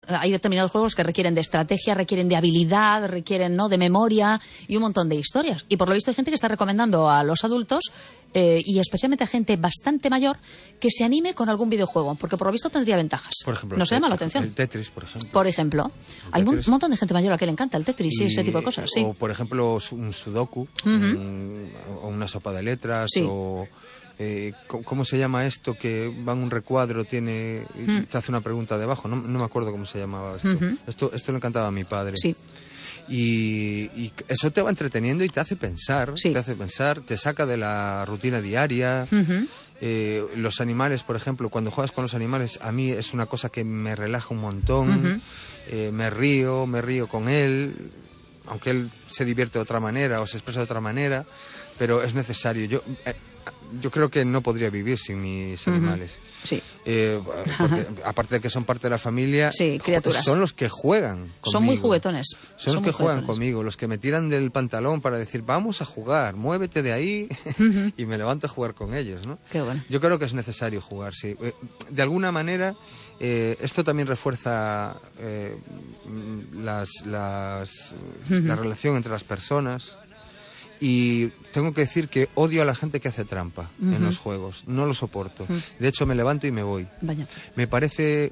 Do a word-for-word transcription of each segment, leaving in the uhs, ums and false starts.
hay determinados juegos que requieren de estrategia, requieren de habilidad, requieren, ¿no?, de memoria y un montón de historias. Y por lo visto hay gente que está recomendando a los adultos eh, y especialmente a gente bastante mayor que se anime con algún videojuego, porque por lo visto tendría ventajas. Por ejemplo, ¿Nos llama la atención? El Tetris, por ejemplo. Por ejemplo. Hay un montón de gente mayor a la que le encanta el Tetris y, y ese tipo de cosas, sí. O, por ejemplo, un sudoku, uh-huh. un, o una sopa de letras, sí. o... Eh, ¿Cómo se llama esto? Que va en un recuadro, tiene y mm. te hace una pregunta debajo. No, no me acuerdo cómo se llamaba esto. Uh-huh. Esto, esto le encantaba a mi padre. Sí. Y, y eso te va entreteniendo y te hace pensar, sí. te hace pensar, te saca de la rutina diaria. Uh-huh. Eh, los animales, por ejemplo, cuando juegas con los animales, a mí es una cosa que me relaja un montón. Uh-huh. eh, me río, me río con él, aunque él se divierte de otra manera o se expresa de otra manera, pero es necesario. Yo... Eh, Yo creo que no podría vivir sin mis animales. Uh-huh. Sí. Eh, porque, aparte de que son parte de la familia, sí, criaturas. Son los que juegan conmigo. Son muy juguetones. Son, son los que juegan juguetones. conmigo, los que me tiran del pantalón para decir, vamos a jugar, muévete de ahí, uh-huh. y me levanto a jugar con ellos, ¿no? Qué bueno. Yo creo que es necesario jugar, sí. De alguna manera, eh, esto también refuerza eh, las, las, uh-huh. la relación entre las personas. Y tengo que decir que odio a la gente que hace trampa uh-huh. en los juegos. No lo soporto. Uh-huh. De hecho, me levanto y me voy. Vaya. Me parece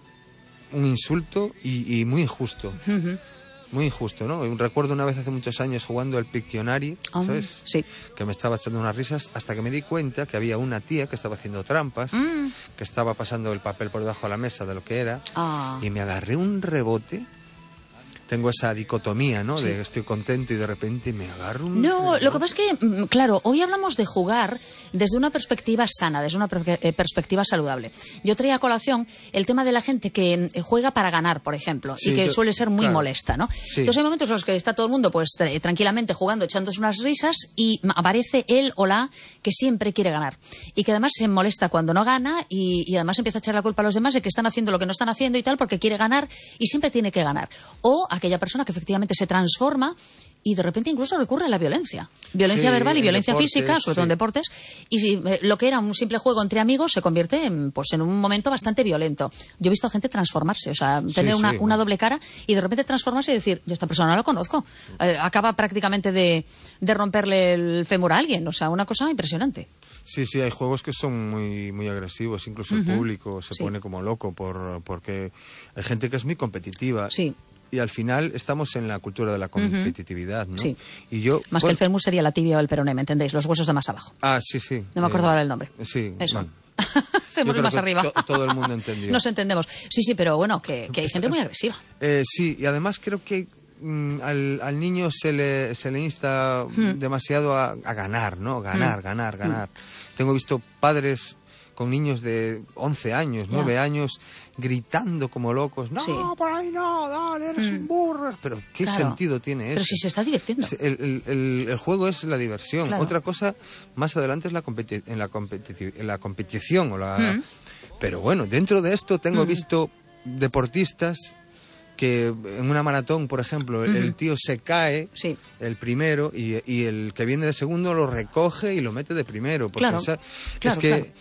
un insulto y, y muy injusto. Uh-huh. Muy injusto, ¿no? Recuerdo una vez hace muchos años jugando al Pictionary, um, ¿sabes? Sí. Que me estaba echando unas risas hasta que me di cuenta que había una tía que estaba haciendo trampas, mm. que estaba pasando el papel por debajo de la mesa de lo que era, ah. y me agarré un rebote. Tengo esa dicotomía, ¿no? Sí. De estoy contento y de repente me agarro un... No, rebote. Lo que pasa es que, claro, hoy hablamos de jugar desde una perspectiva sana, desde una per- perspectiva saludable. Yo traía a colación el tema de la gente que juega para ganar, por ejemplo, sí, y que yo, suele ser muy claro. molesta, ¿no? Sí. Entonces hay momentos en los que está todo el mundo pues tra- tranquilamente jugando, echándose unas risas y aparece él o la que siempre quiere ganar y que además se molesta cuando no gana y, y además empieza a echar la culpa a los demás de que están haciendo lo que no están haciendo y tal porque quiere ganar y siempre tiene que ganar. O aquella persona que efectivamente se transforma y de repente incluso recurre a la violencia. Violencia sí, verbal y violencia deportes, física, sobre todo sí. en deportes. Y si, eh, lo que era un simple juego entre amigos se convierte en, pues, en un momento bastante violento. Yo he visto a gente transformarse, o sea, tener sí, una, sí, una bueno. doble cara y de repente transformarse y decir, yo esta persona no la conozco. Eh, acaba prácticamente de, de romperle el fémur a alguien. O sea, una cosa impresionante. Sí, sí, hay juegos que son muy muy agresivos. Incluso uh-huh. el público se sí. pone como loco por porque hay gente que es muy competitiva. Sí. Y al final estamos en la cultura de la competitividad, ¿no? Sí. Y yo, más bueno, que el fémur sería la tibia o el peroné, ¿me entendéis? Los huesos de más abajo. Ah, sí, sí. No me acuerdo eh, ahora el nombre. Sí, eso. Bueno. Fémur más arriba. To- todo el mundo entendió. Nos entendemos. Sí, sí, pero bueno, que, que hay gente muy agresiva. Eh, sí, y además creo que mm, al, al niño se le, se le insta hmm. demasiado a, a ganar, ¿no? Ganar, hmm. ganar, ganar. Hmm. Tengo visto padres con niños de once años, nueve yeah. años, gritando como locos. No, sí. por ahí no, dale, eres mm. un burro. Pero ¿qué claro. sentido tiene eso? Pero si se está divirtiendo. El, el, el, el juego es la diversión. Claro. Otra cosa, más adelante, es la, competi- en la, competi- en la competición. O la... Mm. Pero bueno, dentro de esto tengo mm. visto deportistas que en una maratón, por ejemplo, el, uh-huh. el tío se cae, sí. el primero, y, y el que viene de segundo lo recoge y lo mete de primero. Porque claro. o sea, claro, es que... Claro.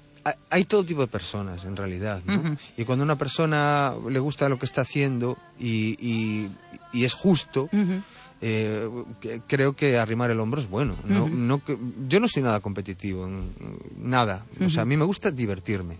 Hay todo tipo de personas, en realidad, ¿no? Uh-huh. Y cuando a una persona le gusta lo que está haciendo y, y, y es justo, uh-huh. eh, que, creo que arrimar el hombro es bueno. No, uh-huh. no, que, yo no soy nada competitivo, nada. Uh-huh. O sea, a mí me gusta divertirme.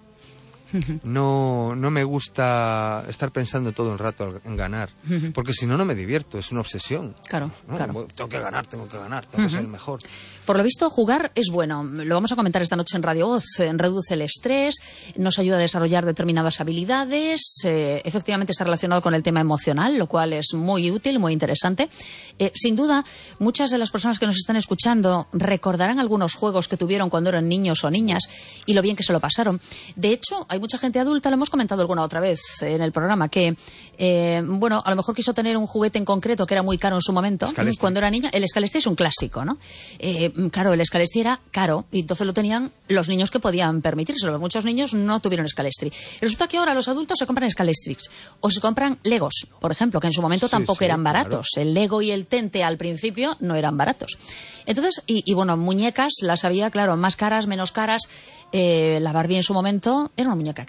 No, no me gusta estar pensando todo el rato en ganar, uh-huh. porque si no, no me divierto, es una obsesión. Claro, ¿no? claro. Tengo que ganar, tengo que ganar, tengo uh-huh. que ser el mejor. Por lo visto, jugar es bueno. Lo vamos a comentar esta noche en Radio Voz. Reduce el estrés, nos ayuda a desarrollar determinadas habilidades. Eh, efectivamente está relacionado con el tema emocional, lo cual es muy útil, muy interesante. Eh, sin duda, muchas de las personas que nos están escuchando recordarán algunos juegos que tuvieron cuando eran niños o niñas y lo bien que se lo pasaron. De hecho, hay mucha gente adulta, lo hemos comentado alguna otra vez en el programa, que, eh, bueno, a lo mejor quiso tener un juguete en concreto que era muy caro en su momento, Scalestri. Cuando era niña. El Scalestri es un clásico, ¿no? Eh, claro, el Scalestri era caro y entonces lo tenían los niños que podían permitírselo. Muchos niños no tuvieron Scalestri. Resulta que ahora los adultos se compran Scalestrix o se compran Legos, por ejemplo, que en su momento sí, tampoco sí, eran baratos. Claro. El Lego y el Tente al principio no eran baratos. Entonces, y, y bueno, muñecas las había, claro, más caras, menos caras. Eh, la Barbie en su momento era una muñeca cara.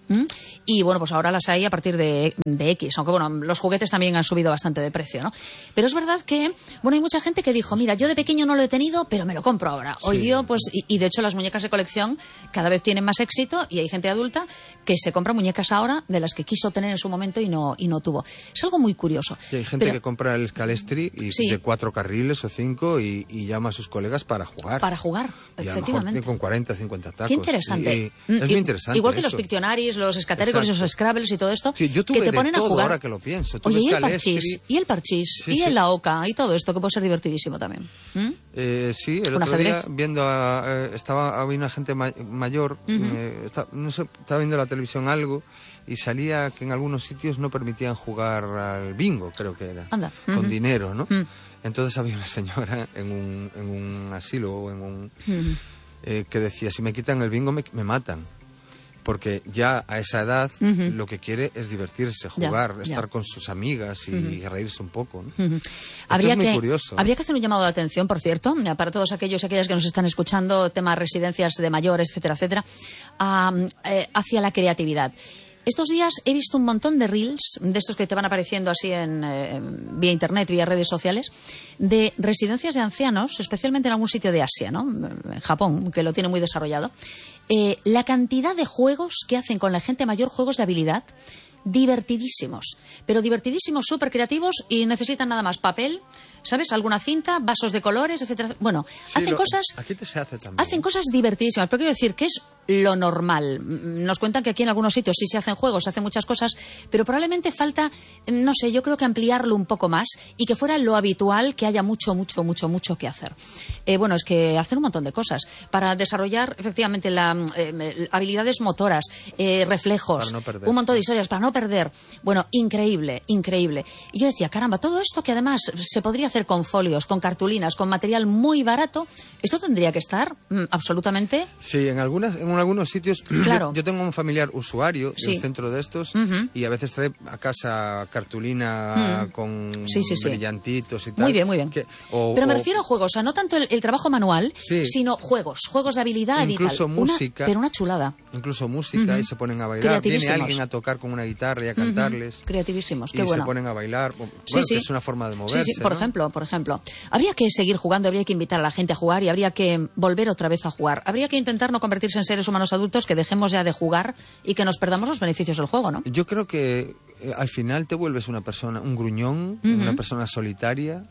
¿Mm? Y bueno, pues ahora las hay a partir de, de X, aunque bueno, los juguetes también han subido bastante de precio, ¿no? Pero es verdad que, bueno, hay mucha gente que dijo, mira, yo de pequeño no lo he tenido, pero me lo compro ahora. Hoy Sí. yo, pues, y, y de hecho las muñecas de colección cada vez tienen más éxito y hay gente adulta que se compra muñecas ahora de las que quiso tener en su momento y no, y no tuvo. Es algo muy curioso. Y hay gente Pero- que compra el Scalestri y Sí. de cuatro carriles o cinco y, y llama a sus colegas para jugar. Para jugar, Y a lo efectivamente. mejor con cuarenta, cincuenta tacos. Qué interesante. Y- y Mm, es i- muy interesante Igual que eso. los Pictionaries, los escatéricos y Exacto. los Scrabbles y todo esto, Sí, yo tuve que te de ponen a todo jugar. ahora que lo pienso. Tuve Oye, y el Scalestri. parchís, y el parchís, Sí, y sí. el la oca, y todo esto, que puede ser divertidísimo también. ¿Mm? Eh, sí, el Con otro día ajedrez. viendo a, eh, estaba había una gente ma- mayor, eh, está- no sé, estaba viendo la televisión algo y salía que en algunos sitios no permitían jugar al bingo, creo que era, Anda. con Ujú. dinero, ¿no? Mm. Entonces había una señora en un, en un asilo o en un Ujú. eh, que decía, si me quitan el bingo me, me matan. Porque ya a esa edad Ujú. lo que quiere es divertirse, Ya, jugar, ya. estar con sus amigas y reírse un poco, ¿no? Ujú. Esto Habría es muy que, curioso. habría que hacer un llamado de atención, por cierto, para todos aquellos y aquellas que nos están escuchando, temas residencias de mayores, etcétera, etcétera, a, eh, hacia la creatividad. Estos días he visto un montón de reels, de estos que te van apareciendo así en eh, vía internet, vía redes sociales, de residencias de ancianos, especialmente en algún sitio de Asia, ¿no? En Japón, que lo tiene muy desarrollado. Eh, la cantidad de juegos que hacen con la gente mayor, juegos de habilidad, divertidísimos, pero divertidísimos, súper creativos y necesitan nada más papel, ¿sabes? Alguna cinta, vasos de colores, etcétera. Bueno, Sí, hacen lo- cosas... Aquí te se hace también. Hacen cosas divertidísimas, pero quiero decir que es lo normal. Mm, Nos cuentan que aquí en algunos sitios sí se hacen juegos, se hacen muchas cosas, pero probablemente falta, mm, no sé, yo creo que ampliarlo un poco más y que fuera lo habitual, que haya mucho, mucho, mucho, mucho que hacer. Eh, bueno, es que hacen un montón de cosas para desarrollar efectivamente la, mm, eh, habilidades motoras, eh, reflejos, Para no perder. un montón de historias para no perder. Bueno, increíble, increíble. Y yo decía, caramba, todo esto que además se podría hacer con folios, con cartulinas, con material muy barato, esto tendría que estar mm, absolutamente... Sí, en algunas en algunos sitios. Claro. Yo, yo tengo un familiar usuario Sí. en un centro de estos Ujú. y a veces trae a casa cartulina Mm. con Sí, sí, sí. brillantitos y tal. Muy bien, muy bien. que- o- Pero me o refiero a juegos, o sea, no tanto el, el trabajo manual, Sí. sino juegos, juegos de habilidad Incluso y tal. Una- música. pero una chulada. Incluso música Ujú. y se ponen a bailar. Viene Creativísimos. alguien a tocar con una guitarra y a cantarles. Ujú. Creativísimos, y qué bueno. se ponen a bailar. Bueno, Sí, sí. que es una forma de moverse. Sí, sí, por ¿no? ejemplo, por ejemplo. Habría que seguir jugando, habría que invitar a la gente a jugar y habría que volver otra vez a jugar. Habría que intentar no convertirse en seres humanos adultos, que dejemos ya de jugar y que nos perdamos los beneficios del juego, ¿no? Yo creo que eh, al final te vuelves una persona, un gruñón, Ujú. una persona solitaria.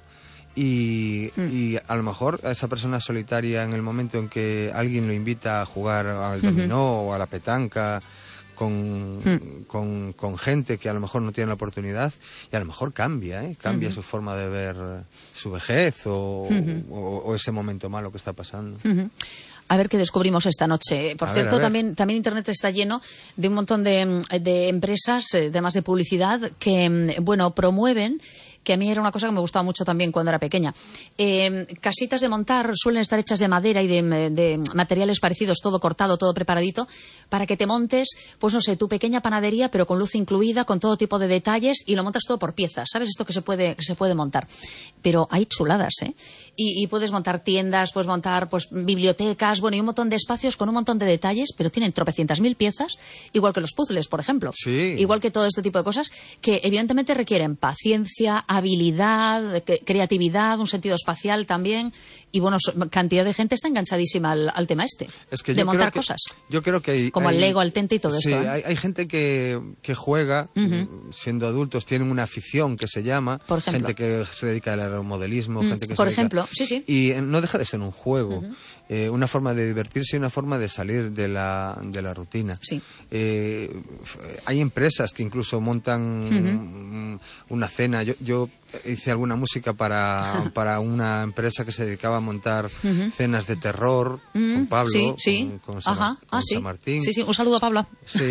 Y, y a lo mejor a esa persona solitaria, en el momento en que alguien lo invita a jugar al dominó o a la petanca con, con, con gente que a lo mejor no tiene la oportunidad, y a lo mejor cambia, ¿eh? Cambia su forma de ver su vejez o, o, o ese momento malo que está pasando. Ujú. A ver qué descubrimos esta noche. Por A ver, cierto, a ver. también, también Internet está lleno de un montón de, de empresas, eh, temas de publicidad, que, mm, bueno, promueven, que a mí era una cosa que me gustaba mucho también cuando era pequeña. Eh, casitas de montar suelen estar hechas de madera y de, de materiales parecidos, todo cortado, todo preparadito, para que te montes, pues no sé, tu pequeña panadería, pero con luz incluida, con todo tipo de detalles, y lo montas todo por piezas. ¿Sabes esto que se puede, que se puede montar? Pero hay chuladas, ¿eh? Y, y puedes montar tiendas, puedes montar pues bibliotecas, bueno, y un montón de espacios con un montón de detalles, pero tienen tropecientas mil piezas, igual que los puzzles, por ejemplo. Sí. Igual que todo este tipo de cosas, que evidentemente requieren paciencia, habilidad, que- creatividad, un sentido espacial también, y bueno, so- cantidad de gente está enganchadísima al, al tema este, Es que de yo montar creo que, cosas. Yo creo que hay, Como hay- el Lego, el Tente y todo sí, esto, ¿eh? hay, hay gente que, que juega, mm, siendo adultos, tienen una afición que se llama, Por ejemplo. gente que se dedica al aeromodelismo, Mm, gente que por se dedica- ejemplo, sí, sí. Y eh, no deja de ser un juego, eh, una forma de divertirse y una forma de salir de la, de la rutina. Sí. Eh, f- hay empresas que incluso montan mm, una cena. Yo, yo hice alguna música para, para una empresa que se dedicaba a montar cenas de terror Mm, con Pablo, sí, sí. con, con San, Ajá. con Ah, sí. San Martín. Sí, sí. Un saludo a Pablo. Sí.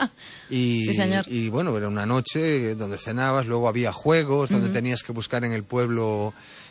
Y, Sí, señor. y bueno, era una noche donde cenabas, luego había juegos, donde tenías que buscar en el pueblo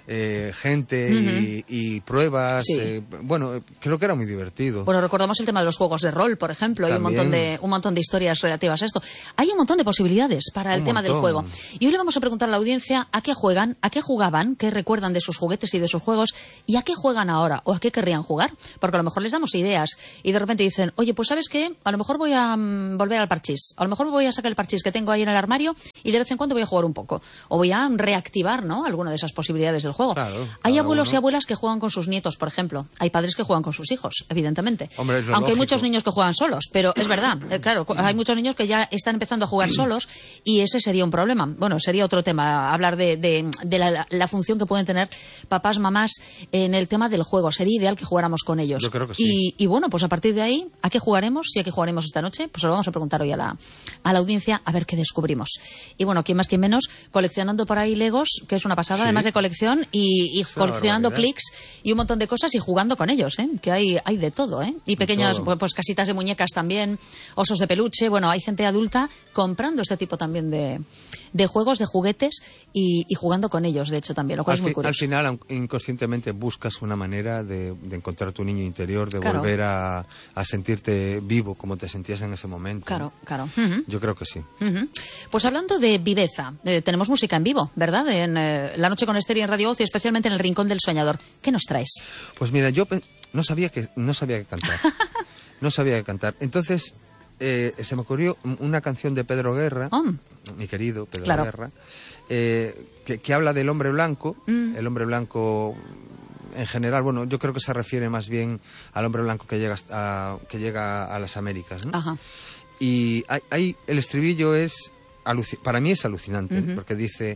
eh, gente uh-huh. y, y pruebas. Sí. Eh, bueno, creo que era muy divertido. Bueno, recordamos el tema de los juegos de rol, por ejemplo. Hay un montón de un montón de historias relativas a esto. Hay un montón de posibilidades para el un tema montón. del juego. Y hoy le vamos a preguntar a la audiencia a qué juegan, a qué jugaban, qué recuerdan de sus juguetes y de sus juegos y a qué juegan ahora o a qué querrían jugar. Porque a lo mejor les damos ideas y de repente dicen, oye, pues ¿sabes qué? A lo mejor voy a um, volver al parchís. A lo mejor voy a sacar el parchís que tengo ahí en el armario y de vez en cuando voy a jugar un poco. O voy a reactivar, ¿no?, alguna de esas posibilidades del juego. Claro, hay abuelos uno. y abuelas que juegan con sus nietos, por ejemplo. Hay padres que juegan con sus hijos, evidentemente. Hombre, es lo Aunque lógico. hay muchos niños que juegan solos, pero es verdad. Eh, claro, hay muchos niños que ya están empezando a jugar solos y ese sería un problema. Bueno, sería otro tema, hablar de, de, de la, la función que pueden tener papás, mamás en el tema del juego. Sería ideal que jugáramos con ellos. Yo creo que sí. Y, y bueno, pues a partir de ahí, ¿a qué jugaremos? ¿Y a qué jugaremos esta noche? Pues se lo vamos a preguntar hoy a la, a la audiencia a ver qué descubrimos. Y bueno, quién más, quién menos, coleccionando por ahí Legos, que es una pasada, Sí. además de colección, y, y Es una coleccionando barbaridad. clics y un montón de cosas y jugando con ellos, ¿eh? Que hay, hay de todo, ¿eh? Y pequeñas todo. pues, pues casitas de muñecas también, osos de peluche. Bueno, hay gente adulta comprando este tipo también de, de juegos, de juguetes y, y jugando con ellos, de hecho, también, lo cual Al, es muy fi- al curioso. final, aun- inconscientemente buscas una manera de, de encontrar tu niño interior, de Claro. volver a, a sentirte vivo como te sentías en ese momento. Claro, claro. Ujú. Yo creo que sí. Ujú. Pues hablando de viveza, eh, tenemos música en vivo, ¿verdad? En eh, La Noche con Esther y en Radio Ocio, especialmente en el Rincón del Soñador. ¿Qué nos traes? Pues mira, yo pe- no sabía que no sabía que cantar. No sabía que cantar. Entonces eh, se me ocurrió un- una canción de Pedro Guerra, Oh, mi querido Pedro Claro. Guerra, eh, que, que habla del hombre blanco. Mm. El hombre blanco, en general, bueno, yo creo que se refiere más bien al hombre blanco que llega hasta- que llega a las Américas, ¿no? ajá. Y hay, hay- el estribillo es, aluci- para mí es alucinante, Ujú. porque dice,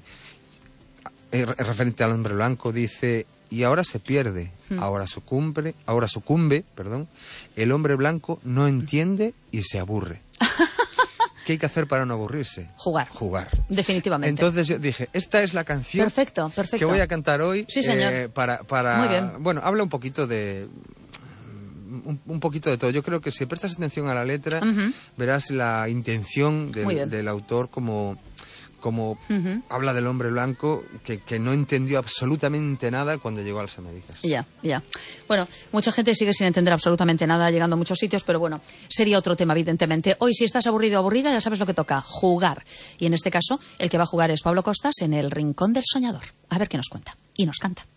eh, re- referente al hombre blanco, dice, y ahora se pierde, Hmm. ahora sucumbe, ahora sucumbe, perdón, el hombre blanco no entiende y se aburre. ¿Qué hay que hacer para no aburrirse? Jugar. Jugar. Definitivamente. Entonces yo dije, esta es la canción Perfecto, perfecto. que voy a cantar hoy. Sí, señor. eh, para, para, Muy bien. Bueno, habla un poquito de... Un, un poquito de todo. Yo creo que si prestas atención a la letra, Ujú. verás la intención Muy del, bien. del autor como, como Ujú. habla del hombre blanco que, que no entendió absolutamente nada cuando llegó a las Américas. Ya, ya. Bueno, mucha gente sigue sin entender absolutamente nada, llegando a muchos sitios, pero bueno, sería otro tema, evidentemente. Hoy, si estás aburrido o aburrida, ya sabes lo que toca, jugar. Y en este caso, el que va a jugar es Pablo Costas en el Rincón del Soñador. A ver qué nos cuenta. Y nos canta.